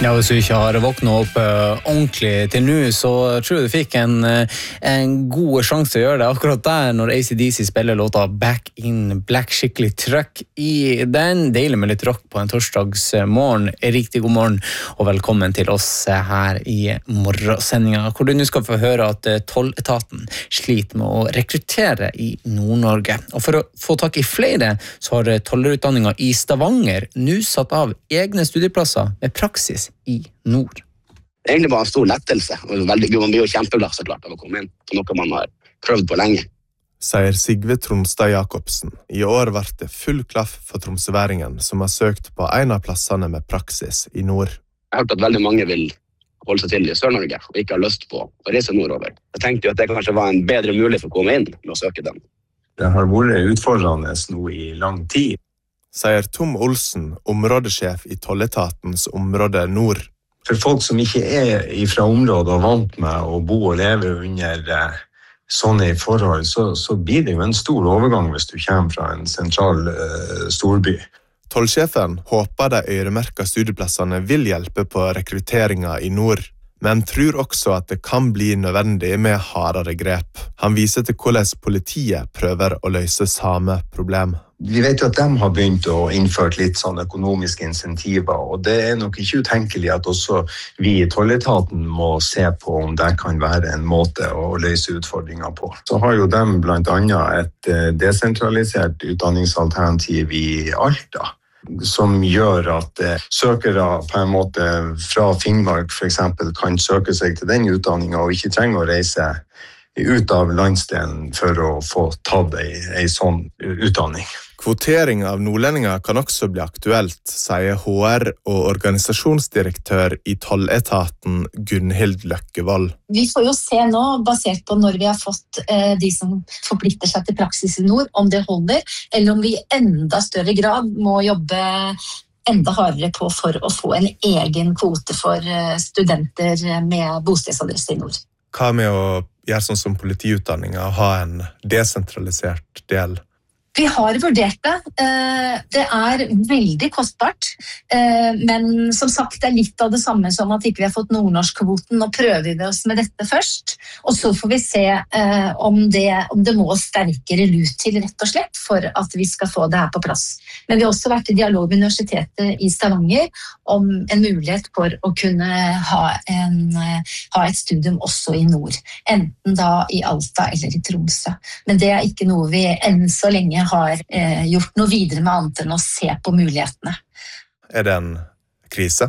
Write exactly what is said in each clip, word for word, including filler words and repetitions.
Ja, hvis du ikke har våknet opp uh, ordentlig til nå, så tror jeg du fikk en, uh, en god sjanse til å gjøre det akkurat der når A C D C spiller låta Back in Black, skikkelig trøkk i den. Deilig med litt rock på en torsdagsmorgen. Riktig god morgen og velkommen til oss her i morgensendingen, hvor du nå skal få høre at uh, tolletaten sliter med å rekruttere i Nord-Norge. Og for å få tak i flere så har tollerutdanningen i Stavanger nå satt av egne studieplasser med praksis i nord. Det er egentlig bare en stor lettelse, og veldig gøy. Man blir jo kjempeglad så klart av å komme inn på noe man har prøvd på lenge. Sier Sigve Tronstad Jacobsen. I år var det full klaff for tromsøværingen som har søkt på en av plassene med praksis i nord. Jeg har hørt at veldig mange vil holde seg til i Sør-Norge og ikke har lyst på å reise nordover. Jeg tenkte jo at det kanskje var en bedre mulighet for å komme inn med å søke den. Det har vært utfordrende nå i lang tid. Sier Tom Olsen, områdesjef i tolletatens område nord. For folk som ikke er fra området og vant med å bo og leve under eh, sånne forhold, så, så blir det jo en stor overgang hvis du kommer fra en sentral eh, storby. Tollsjefen håper de øremerkede studieplassene vil hjelpe på rekrutteringen i nord, men tror også at det kan bli nødvendig med hardere grep. Han viser til hvordan politiet prøver å løse samme problem. Vi vet jo at de har begynt å innføre litt sånn økonomiske insentiver, og det er nok ikke utenkelig at også vi i tolletaten må se på om det kan være en måte å løse utfordringer på. Så har jo de blant annet et desentralisert utdanningsalternativ i Alta, som gjør at eh, søkere på en måte fra Finnmark for eksempel kan søke seg til den utdanningen og ikke trenger å reise ut av landsdelen for å få tatt en, en sånn utdanning. Kvotering av nordlendinger kan også bli aktuelt, sier H R- og organisasjonsdirektør i tolletaten Gunhild Løkkevold. Vi får jo se nå, basert på når vi har fått eh, de som forplikter seg til praksis i nord, om det holder, eller om vi i enda større grad må jobbe enda hardere på for å få en egen kvote for eh, studenter med bostedsadresse i nord. Hva med å gjøre sånn som politiutdanningen og ha en desentralisert del? Vi har vurdert det. Det er veldig kostbart, men som sagt, det er litt av det samme som at ikke vi har fått nordnorsk-kvoten. Nå prøver vi oss med dette først, og så får vi se om det, om det må sterkere lut til, rett og slett, for at vi skal få det her på plass. Men vi har også vært i dialog med Universitetet i Stavanger om en mulighet for å kunne ha, en, ha et studium også i nord, enten da i Alta eller i Tromsø. Men det er ikke noe vi enn så lenge har eh, gjort noe videre med annet enn å se på mulighetene. Er det en krise?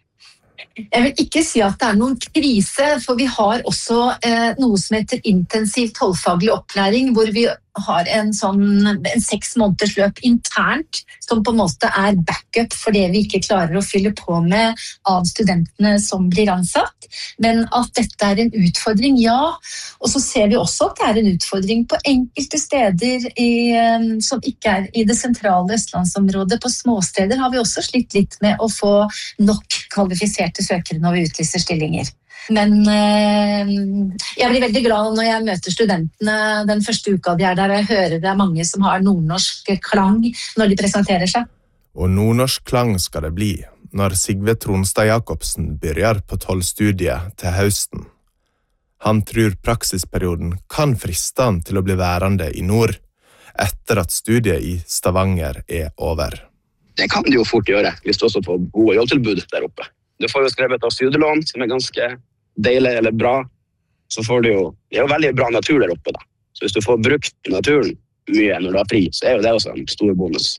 Jeg vil ikke si at det er noen krise, for vi har også eh, noe som heter intensiv tollfaglig opplæring, hvor vi har en sånn en seks måneders løp internt, som på en måte er backup for det vi ikke klarer å fylle på med av studentene som blir ansatt. Men at dette er en utfordring, ja. Og så ser vi også at det er en utfordring på enkelte steder i, som ikke er i det sentrale østlandsområdet. På småsteder har vi også slitt litt med å få nok kvalifiserte søkere når vi utlyser stillinger. Men eh, jeg blir veldig glad når jeg møter studentene den første uka de er der, og jeg hører det er mange som har nordnorsk klang når de presenterer seg. Og nordnorsk klang skal det bli når Sigve Tronstad Jacobsen begynner på tollstudiet til høsten. Han tror praksisperioden kan friste han til å bli værende i nord, etter at studiet i Stavanger er over. Det kan du jo fort gjøre, hvis du også får gode jobbtilbud der oppe. Du får jo skrevet av studielån, som er ganske deilig eller bra. Så får du jo, det er jo veldig bra natur der oppe da. Så hvis du får brukt naturen mye når du har fri, så er jo det også en stor bonus.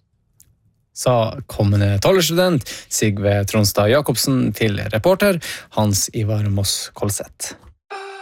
Sa kommende tollerstudent Sigve Tronstad Jacobsen til reporter Hans Ivar Moss Kolseth.